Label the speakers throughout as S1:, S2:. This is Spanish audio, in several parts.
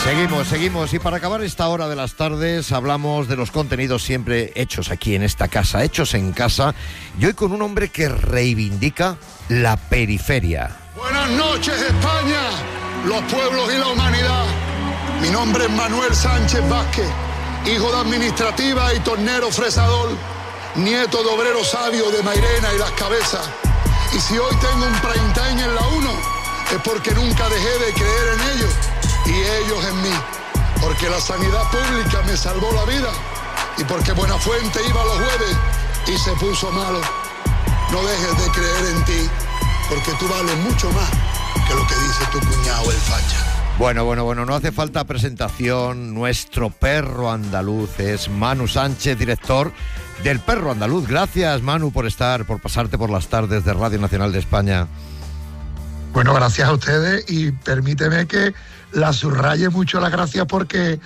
S1: Seguimos y para acabar esta hora de las tardes hablamos de los contenidos siempre hechos aquí en esta casa, hechos en casa, y hoy con un hombre que reivindica la periferia.
S2: Buenas noches, España, los pueblos y la humanidad. Mi nombre es Manuel Sánchez Vázquez, hijo de administrativa y tornero fresador, nieto de obrero sabio de Mairena y Las Cabezas. Y si hoy tengo un prime time en la 1, es porque nunca dejé de creer en ellos y ellos en mí, porque la sanidad pública me salvó la vida y porque Buenafuente iba los jueves y se puso malo. No dejes de creer en ti, porque tú vales mucho más que lo que dice tu cuñado el facha.
S1: Bueno, no hace falta presentación. Nuestro perro andaluz es Manu Sánchez, director del Perro Andaluz. Gracias, Manu, por pasarte por las tardes de Radio Nacional de España.
S3: Bueno, gracias a ustedes y permíteme que la subraye mucho las gracias porque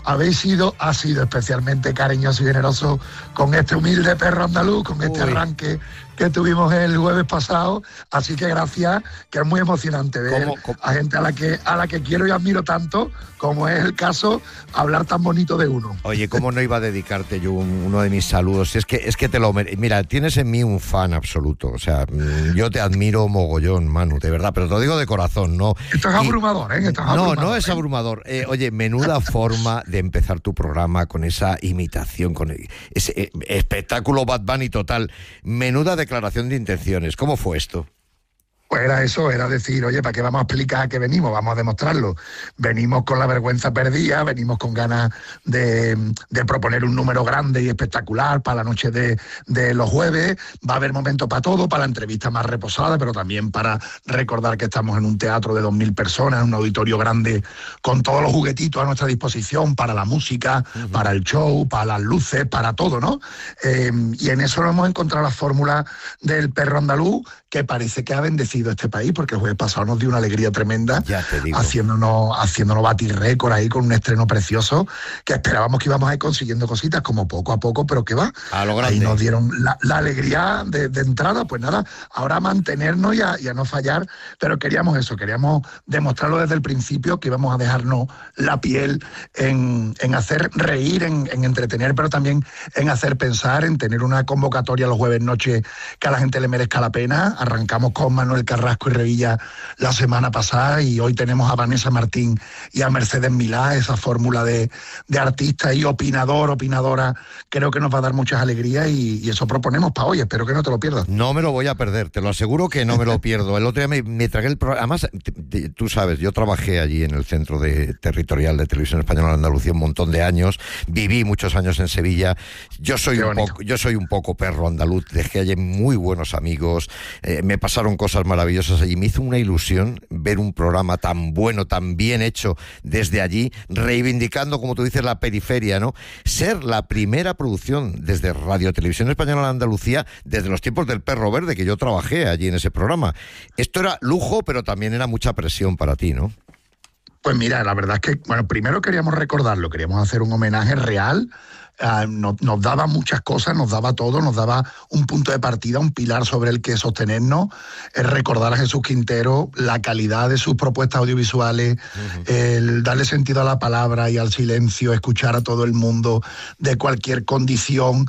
S3: ha sido especialmente cariñoso y generoso con este humilde perro andaluz, con este arranque que tuvimos el jueves pasado, así que gracias, que es muy emocionante ver a gente a la que quiero y admiro tanto, como es el caso, hablar tan bonito de uno.
S1: Oye, ¿cómo no iba a dedicarte yo uno de mis saludos? Es que te lo mira, tienes en mí un fan absoluto, o sea, yo te admiro mogollón, Manu, de verdad, pero te lo digo de corazón, ¿no?
S3: Esto es abrumador, ¿eh?
S1: No es abrumador. Oye, menuda forma de empezar tu programa con esa imitación, con ese espectáculo Bad Bunny total, menuda declaración de intenciones. ¿Cómo fue esto?
S3: Pues era eso, era decir, oye, ¿para qué vamos a explicar a qué venimos? Vamos a demostrarlo. Venimos con la vergüenza perdida, venimos con ganas de proponer un número grande y espectacular para la noche de los jueves. Va a haber momento para todo, para la entrevista más reposada, pero también para recordar que estamos en un teatro de 2.000 personas, un auditorio grande con todos los juguetitos a nuestra disposición, para la música, para el show, para las luces, para todo, ¿no? Y en eso hemos encontrado la fórmula del perro andaluz, que parece que ha bendecido este país, porque el jueves pasado nos dio una alegría tremenda, haciéndonos batir récord ahí con un estreno precioso, que esperábamos que íbamos a ir consiguiendo cositas como poco a poco, pero que va. Ahí nos dieron la alegría de entrada, pues nada, ahora mantenernos y a no fallar, pero queríamos demostrarlo desde el principio, que íbamos a dejarnos la piel en hacer reír, en entretener, pero también en hacer pensar, en tener una convocatoria los jueves noche que a la gente le merezca la pena. Arrancamos con Manuel Carrasco y Revilla la semana pasada y hoy tenemos a Vanessa Martín y a Mercedes Milá, esa fórmula de artista y opinadora, creo que nos va a dar muchas alegrías y eso proponemos para hoy, espero que no te lo pierdas.
S1: No me lo voy a perder, te lo aseguro que no me lo pierdo. El otro día me tragué el programa, además, tú sabes, yo trabajé allí en el Centro Territorial de Televisión Española de Andalucía un montón de años, viví muchos años en Sevilla, yo soy un poco perro andaluz, dejé allí muy buenos amigos, me pasaron cosas maravillosas allí. Me hizo una ilusión ver un programa tan bueno, tan bien hecho desde allí, reivindicando, como tú dices, la periferia, ¿no? Ser la primera producción desde Radio Televisión Española de Andalucía desde los tiempos del Perro Verde, que yo trabajé allí en ese programa. Esto era lujo, pero también era mucha presión para ti, ¿no?
S3: Pues mira, la verdad es que, bueno, primero queríamos recordarlo, queríamos hacer un homenaje real. Nos daba muchas cosas, nos daba todo, nos daba un punto de partida, un pilar sobre el que sostenernos, recordar a Jesús Quintero, la calidad de sus propuestas audiovisuales, el darle sentido a la palabra y al silencio, escuchar a todo el mundo de cualquier condición,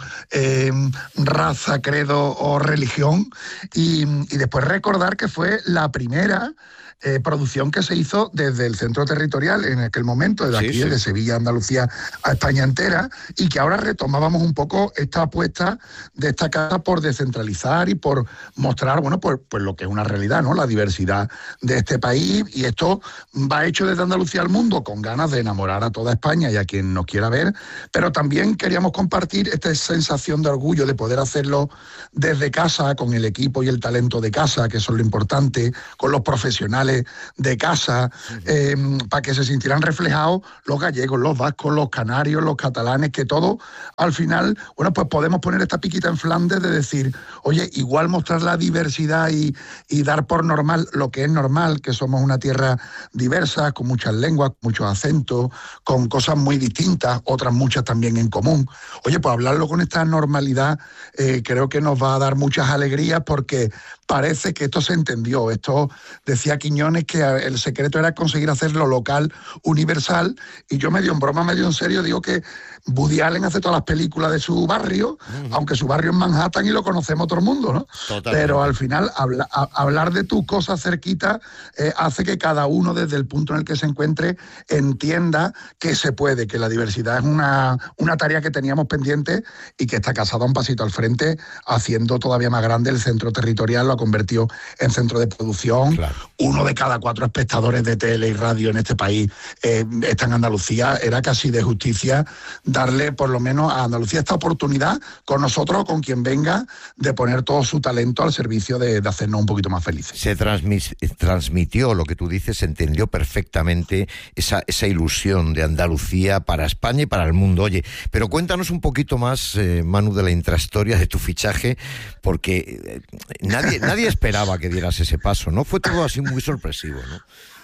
S3: raza, credo o religión, y después recordar que fue la primera producción que se hizo desde el centro territorial en aquel momento, desde aquí, de Sevilla, Andalucía, a España entera, y que ahora retomábamos un poco esta apuesta de esta casa por descentralizar y por mostrar, bueno, pues lo que es una realidad, ¿no? La diversidad de este país, y esto va hecho desde Andalucía al mundo, con ganas de enamorar a toda España y a quien nos quiera ver, pero también queríamos compartir esta sensación de orgullo de poder hacerlo desde casa, con el equipo y el talento de casa, que eso es lo importante, con los profesionales de casa, para que se sintieran reflejados los gallegos, los vascos, los canarios, los catalanes, que todo, al final, bueno, pues podemos poner esta piquita en Flandes de decir, oye, igual mostrar la diversidad y dar por normal lo que es normal, que somos una tierra diversa, con muchas lenguas, muchos acentos, con cosas muy distintas, otras muchas también en común. Oye, pues hablarlo con esta normalidad creo que nos va a dar muchas alegrías, porque parece que esto se entendió. Esto decía Quiñones Quiñones que el secreto era conseguir hacerlo local, universal, y yo medio en broma, medio en serio digo que Woody Allen hace todas las películas de su barrio, aunque su barrio es Manhattan y lo conocemos todo el mundo, ¿no? Totalmente. Pero al final hablar de tus cosas cerquita hace que cada uno desde el punto en el que se encuentre entienda que se puede, que la diversidad es una tarea que teníamos pendiente y que esta casa da un pasito al frente, haciendo todavía más grande el centro territorial, lo ha convertido en centro de producción. Claro. 1 de cada 4 espectadores de tele y radio en este país está en Andalucía. Era casi de justicia darle por lo menos a Andalucía esta oportunidad con nosotros o con quien venga de poner todo su talento al servicio de hacernos un poquito más felices.
S1: Se transmitió lo que tú dices, se entendió perfectamente esa ilusión de Andalucía para España y para el mundo. Oye, pero cuéntanos un poquito más, Manu, de la intrahistoria de tu fichaje, porque nadie esperaba que dieras ese paso, ¿no? Fue todo así muy sorpresivo, ¿no?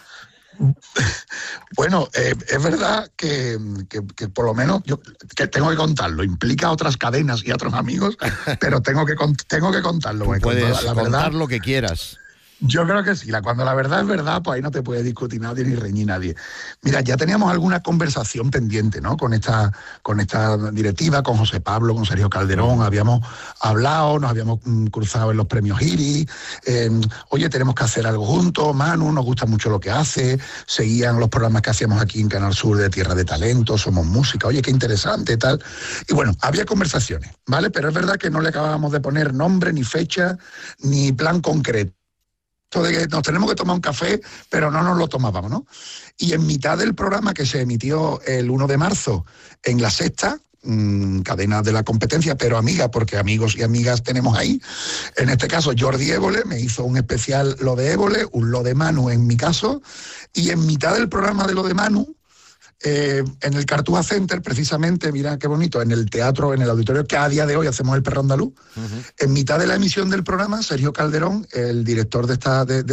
S3: Bueno, es verdad que por lo menos yo que tengo que contarlo, implica otras cadenas y otros amigos, pero tengo que contarlo.
S1: Puedes contar lo que quieras.
S3: Yo creo que sí, cuando la verdad es verdad, pues ahí no te puede discutir nadie ni reñir nadie. Mira, ya teníamos alguna conversación pendiente, ¿no? Con esta directiva, con José Pablo, con Sergio Calderón, habíamos hablado, nos habíamos cruzado en los premios Iris, oye, tenemos que hacer algo juntos, Manu, nos gusta mucho lo que hace, seguían los programas que hacíamos aquí en Canal Sur de Tierra de Talento, Somos Música, oye, qué interesante, tal. Y bueno, había conversaciones, ¿vale? Pero es verdad que no le acabábamos de poner nombre, ni fecha, ni plan concreto. De que nos tenemos que tomar un café, pero no nos lo tomábamos, ¿no? Y en mitad del programa que se emitió el 1 de marzo en La Sexta, cadena de la competencia, pero amiga, porque amigos y amigas tenemos ahí, en este caso Jordi Évole me hizo un especial Lo de Évole, un Lo de Manu en mi caso, y en mitad del programa de Lo de Manu, en el Cartuja Center, precisamente, mira qué bonito, en el teatro, en el auditorio que a día de hoy hacemos el Perro Andaluz, en mitad de la emisión del programa, Sergio Calderón, el director de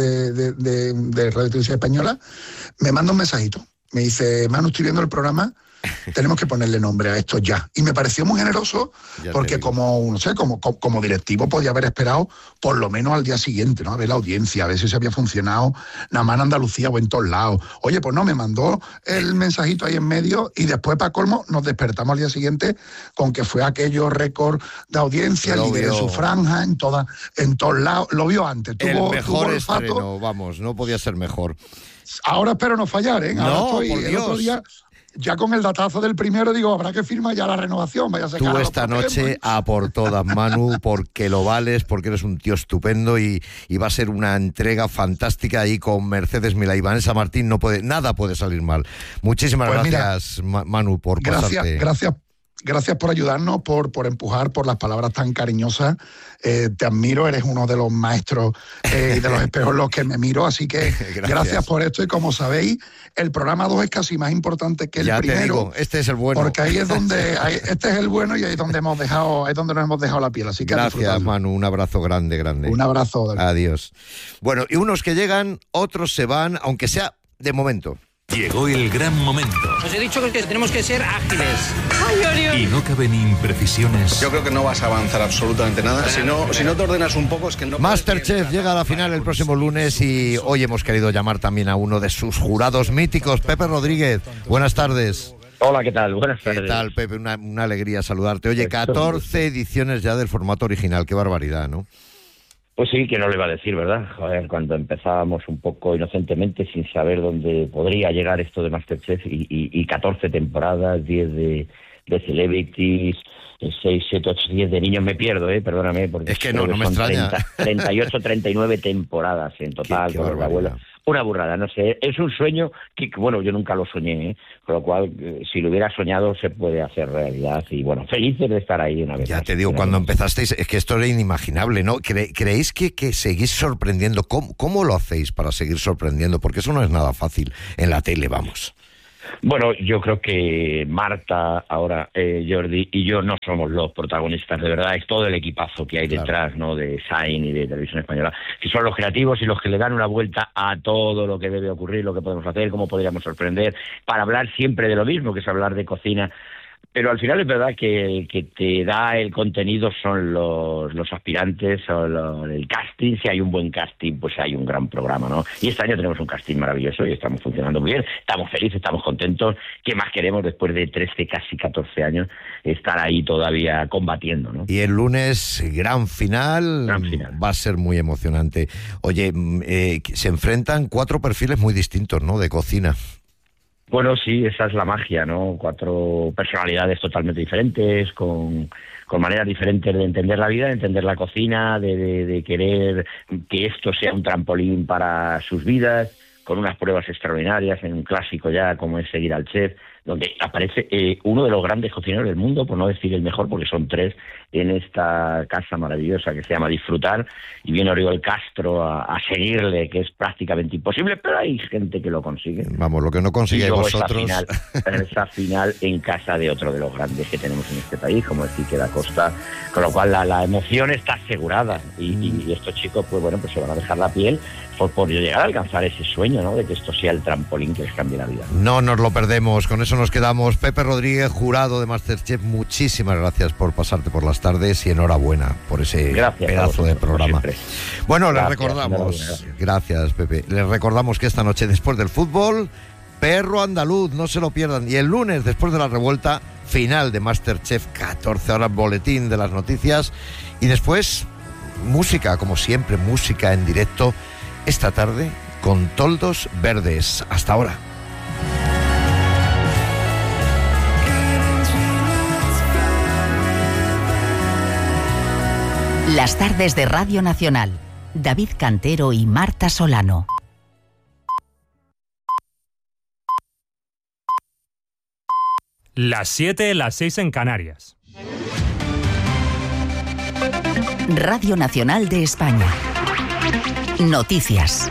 S3: Radio Televisión Española, me manda un mensajito. Me dice, Manu, estoy viendo el programa, tenemos que ponerle nombre a esto ya. Y me pareció muy generoso porque como directivo podía haber esperado por lo menos al día siguiente, ¿no? A ver la audiencia, a ver si se había funcionado nada más en Andalucía o en todos lados. Oye, pues no, me mandó el mensajito ahí en medio y después, para colmo, nos despertamos al día siguiente con que fue aquello récord de audiencia, líder en su franja, en todos lados. Lo vio antes.
S1: Tuvo mejor estreno, vamos, no podía ser mejor.
S3: Ahora espero no fallar, ¿eh? Ahora
S1: no,
S3: estoy
S1: por Dios.
S3: El otro día, ya con el datazo del primero, digo, habrá que firmar ya la renovación. Vaya a ser
S1: Tú esta noche a por todas, Manu, porque lo vales, porque eres un tío estupendo y va a ser una entrega fantástica ahí con Mercedes Milá y Vanessa Martín. Nada puede salir mal. Muchísimas gracias, Manu, por pasarte.
S3: Gracias por ayudarnos, por empujar, por las palabras tan cariñosas. Te admiro, eres uno de los maestros y de los espejos en los que me miro, así que gracias por esto. Y como sabéis, el programa 2 es casi más importante que el primero. Te digo,
S1: este es el bueno.
S3: Porque ahí es donde, este es el bueno y ahí es donde nos hemos dejado la piel. Así que
S1: gracias, Manu, un abrazo grande.
S3: Un abrazo.
S1: Adiós. Bueno, y unos que llegan, otros se van, aunque sea de momento.
S4: Llegó el gran momento.
S5: Os he dicho que tenemos que ser ágiles.
S4: Y no caben imprecisiones.
S6: Yo creo que no vas a avanzar absolutamente nada. Si no te ordenas un poco, es que no...
S1: Masterchef llega a la final el próximo lunes y hoy hemos querido llamar también a uno de sus jurados míticos, Pepe Rodríguez. Buenas tardes.
S7: Hola, ¿qué tal? Buenas tardes.
S1: ¿Qué tal, Pepe? Una alegría saludarte. Oye, 14 ediciones ya del formato original. Qué barbaridad, ¿no?
S7: Pues sí, que no le iba a decir, ¿verdad? Joder, cuando empezábamos un poco inocentemente sin saber dónde podría llegar esto de Masterchef y 14 temporadas, 10 de Celebrities, 6, 7, 8, 10 de niños, me pierdo, perdóname, porque
S1: es que no me extraña.
S7: 38, 39 temporadas en total, con la abuela. Una burrada, no sé, es un sueño que, bueno, yo nunca lo soñé, con lo cual, si lo hubiera soñado, se puede hacer realidad, y bueno, felices de estar ahí una vez
S1: ya
S7: más.
S1: Te digo, cuando empezasteis, es que esto era inimaginable, ¿no? ¿Creéis que seguís sorprendiendo? ¿Cómo lo hacéis para seguir sorprendiendo? Porque eso no es nada fácil en la tele, vamos.
S7: Bueno, yo creo que Marta, ahora Jordi y yo no somos los protagonistas, de verdad, es todo el equipazo que hay detrás, ¿no? De Shine y de Televisión Española, que son los creativos y los que le dan una vuelta a todo lo que debe ocurrir, lo que podemos hacer, cómo podríamos sorprender, para hablar siempre de lo mismo, que es hablar de cocina Pero al final es verdad que el que te da el contenido son los aspirantes, o el casting. Si hay un buen casting, pues hay un gran programa, ¿no? Y este año tenemos un casting maravilloso y estamos funcionando muy bien. Estamos felices, estamos contentos. ¿Qué más queremos después de 13, casi 14 años, estar ahí todavía combatiendo, ¿no?
S1: Y el lunes, gran final. Va a ser muy emocionante. Oye, se enfrentan 4 perfiles muy distintos, ¿no?, de cocina.
S7: Bueno, sí, esa es la magia, ¿no? 4 personalidades totalmente diferentes, con maneras diferentes de entender la vida, de entender la cocina, de querer que esto sea un trampolín para sus vidas, con unas pruebas extraordinarias, en un clásico ya como es Seguir al Chef, donde aparece uno de los grandes cocineros del mundo, por no decir el mejor, porque son 3, en esta casa maravillosa que se llama Disfrutar, y viene Oriol Castro a seguirle, que es prácticamente imposible, pero hay gente que lo consigue.
S1: Vamos, lo que no consigue vosotros.
S7: Esa final en casa de otro de los grandes que tenemos en este país, como es Quique da Costa, con lo cual la emoción está asegurada, y estos chicos, pues bueno, pues se van a dejar la piel por llegar a alcanzar ese sueño, ¿no?, de que esto sea el trampolín que les cambie la vida.
S1: No nos lo perdemos, con eso nos quedamos. Pepe Rodríguez, jurado de MasterChef, muchísimas gracias por pasarte por las tardes y enhorabuena por ese pedazo de programa. Bueno, les recordamos, gracias Pepe, les recordamos que esta noche, después del fútbol, Perro Andaluz, no se lo pierdan, y el lunes, después de la revuelta, final de MasterChef, 14 horas, boletín de las noticias, y después música, como siempre, música en directo, esta tarde con Toldos Verdes. Hasta ahora.
S8: Las tardes de Radio Nacional. David Cantero y Marta Solano.
S9: Las 7, las 6 en Canarias.
S8: Radio Nacional de España. Noticias.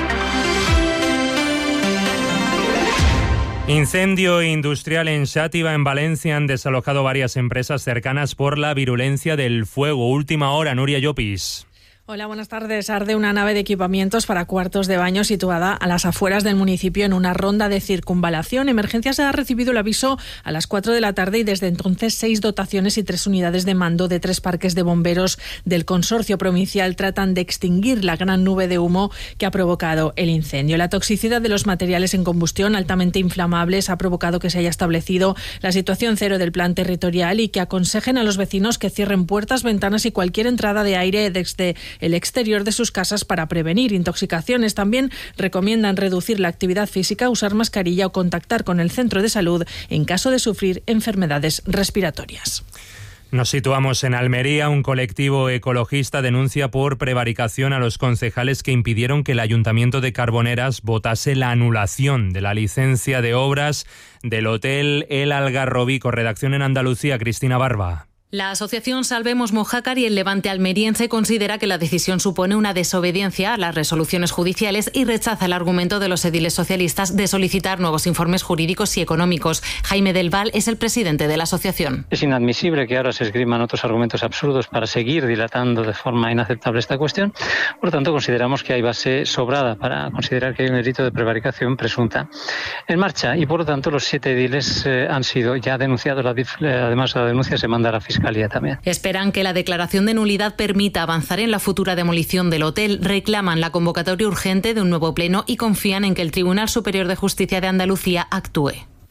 S9: Incendio industrial en Xàtiva, en Valencia. Han desalojado varias empresas cercanas por la virulencia del fuego. Última hora, Nuria Llopis.
S10: Hola, buenas tardes. Arde una nave de equipamientos para cuartos de baño situada a las afueras del municipio en una ronda de circunvalación. Emergencias ha recibido el aviso a las 4 de la tarde y desde entonces 6 dotaciones y 3 unidades de mando de 3 parques de bomberos del consorcio provincial tratan de extinguir la gran nube de humo que ha provocado el incendio. La toxicidad de los materiales en combustión altamente inflamables ha provocado que se haya establecido la situación cero del plan territorial y que aconsejen a los vecinos que cierren puertas, ventanas y cualquier entrada de aire desde el exterior de sus casas para prevenir intoxicaciones. También recomiendan reducir la actividad física, usar mascarilla o contactar con el centro de salud en caso de sufrir enfermedades respiratorias.
S9: Nos situamos en Almería. Un colectivo ecologista denuncia por prevaricación a los concejales que impidieron que el Ayuntamiento de Carboneras votase la anulación de la licencia de obras del Hotel El Algarrobico. Redacción en Andalucía, Cristina Barba.
S11: La asociación Salvemos Mojácar y el Levante almeriense considera que la decisión supone una desobediencia a las resoluciones judiciales y rechaza el argumento de los ediles socialistas de solicitar nuevos informes jurídicos y económicos. Jaime Del Val es el presidente de la asociación.
S12: Es inadmisible que ahora se esgriman otros argumentos absurdos para seguir dilatando de forma inaceptable esta cuestión. Por lo tanto, consideramos que hay base sobrada para considerar que hay un delito de prevaricación presunta en marcha y, por lo tanto, los 7 ediles han sido ya denunciados. Además, la denuncia se manda a la Fiscalía también.
S11: Esperan que la declaración de nulidad permita avanzar en la futura demolición del hotel, reclaman la convocatoria urgente de un nuevo pleno y confían en que el Tribunal Superior de Justicia de Andalucía actúe.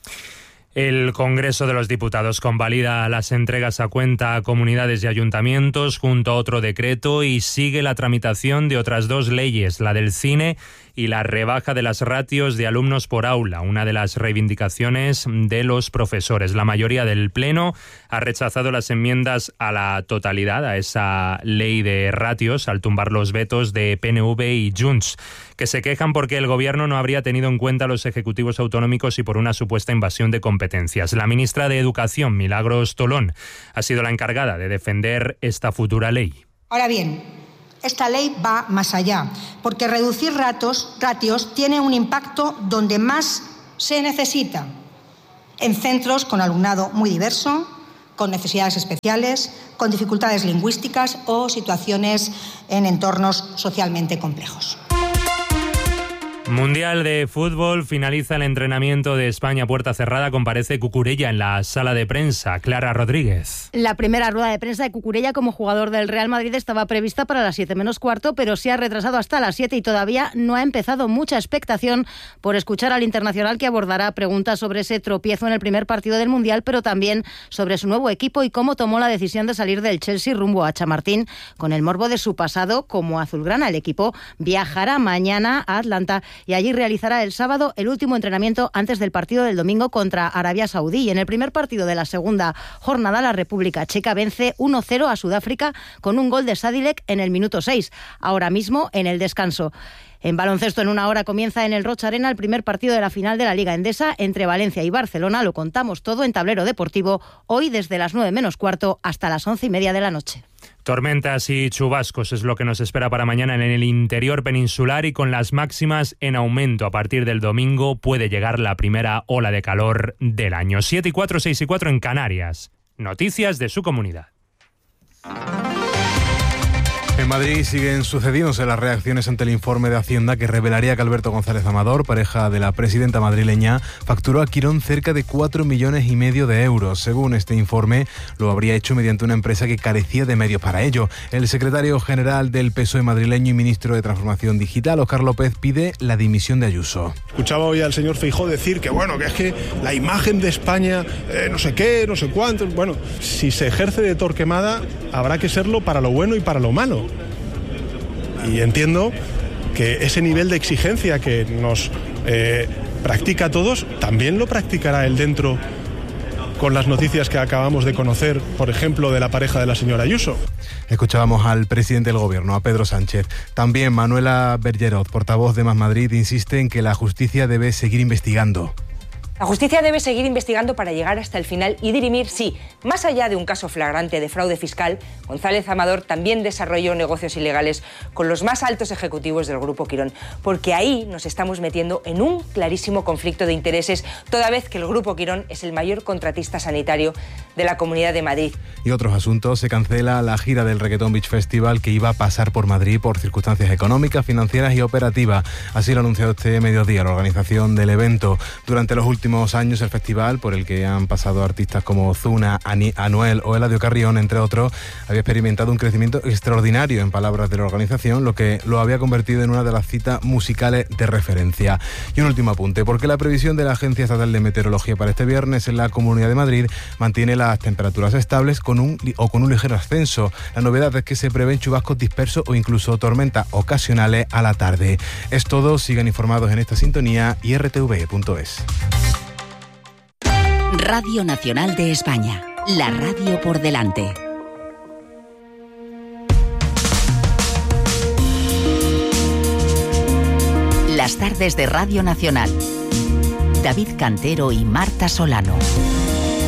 S9: El Congreso de los Diputados convalida las entregas a cuenta a comunidades y ayuntamientos junto a otro decreto y sigue la tramitación de otras 2 leyes, la del cine y la rebaja de las ratios de alumnos por aula, una de las reivindicaciones de los profesores. La mayoría del Pleno ha rechazado las enmiendas a la totalidad a esa ley de ratios al tumbar los vetos de PNV y Junts, que se quejan porque el Gobierno no habría tenido en cuenta a los ejecutivos autonómicos y por una supuesta invasión de competencias. La ministra de Educación, Milagros Tolón, ha sido la encargada de defender esta futura ley.
S13: Ahora bien, esta ley va más allá, porque reducir ratios tiene un impacto donde más se necesita, en centros con alumnado muy diverso, con necesidades especiales, con dificultades lingüísticas o situaciones en entornos socialmente complejos.
S9: Mundial de fútbol, finaliza el entrenamiento de España a puerta cerrada, comparece Cucurella en la sala de prensa. Clara Rodríguez.
S14: La primera rueda de prensa de Cucurella como jugador del Real Madrid estaba prevista para las 7 menos cuarto, pero se ha retrasado hasta las 7 y todavía no ha empezado. Mucha expectación por escuchar al internacional, que abordará preguntas sobre ese tropiezo en el primer partido del Mundial, pero también sobre su nuevo equipo y cómo tomó la decisión de salir del Chelsea rumbo a Chamartín con el morbo de su pasado como azulgrana. El equipo viajará mañana a Atlanta y allí realizará el sábado el último entrenamiento antes del partido del domingo contra Arabia Saudí. Y en el primer partido de la segunda jornada, la República Checa vence 1-0 a Sudáfrica con un gol de Sadilek en el minuto 6, ahora mismo en el descanso. En baloncesto, en una hora comienza en el Rocha Arena el primer partido de la final de la Liga Endesa entre Valencia y Barcelona. Lo contamos todo en Tablero Deportivo, hoy desde las 9 menos cuarto hasta las 11:30 de la noche.
S9: Tormentas y chubascos es lo que nos espera para mañana en el interior peninsular, y con las máximas en aumento. A partir del domingo puede llegar la primera ola de calor del año. 7 y 4, 6 y 4 en Canarias. Noticias de su comunidad.
S15: En Madrid siguen sucediéndose las reacciones ante el informe de Hacienda que revelaría que Alberto González Amador, pareja de la presidenta madrileña, facturó a Quirón cerca de 4,5 millones de euros. Según este informe, lo habría hecho mediante una empresa que carecía de medios para ello. El secretario general del PSOE madrileño y ministro de Transformación Digital, Óscar López, pide la dimisión de Ayuso.
S16: Escuchaba hoy al señor Feijóo decir que es que la imagen de España, no sé qué, no sé cuánto. Bueno, si se ejerce de Torquemada, habrá que serlo para lo bueno y para lo malo. Y entiendo que ese nivel de exigencia que nos practica a todos, también lo practicará él dentro con las noticias que acabamos de conocer, por ejemplo, de la pareja de la señora Ayuso.
S15: Escuchábamos al presidente del Gobierno, a Pedro Sánchez. También Manuela Bergerot, portavoz de Más Madrid, insiste en que la justicia debe seguir investigando.
S17: La justicia debe seguir investigando para llegar hasta el final y dirimir si, más allá de un caso flagrante de fraude fiscal, González Amador también desarrolló negocios ilegales con los más altos ejecutivos del Grupo Quirón, porque ahí nos estamos metiendo en un clarísimo conflicto de intereses, toda vez que el Grupo Quirón es el mayor contratista sanitario de la Comunidad de Madrid.
S15: Y otros asuntos: se cancela la gira del Reggaeton Beach Festival, que iba a pasar por Madrid por circunstancias económicas, financieras y operativas. Así lo ha anunciado este mediodía la organización del evento. Durante los últimos años, el festival, por el que han pasado artistas como Ozuna, Anuel o Eladio Carrión, entre otros, había experimentado un crecimiento extraordinario, en palabras de la organización, lo que lo había convertido en una de las citas musicales de referencia. Y un último apunte, porque la previsión de la Agencia Estatal de Meteorología para este viernes en la Comunidad de Madrid mantiene las temperaturas estables con un ligero ascenso. La novedad es que se prevén chubascos dispersos o incluso tormentas ocasionales a la tarde. Es todo, sigan informados en esta sintonía y rtv.es.
S8: Radio Nacional de España, la radio por delante. Las tardes de Radio Nacional. David Cantero y Marta Solano.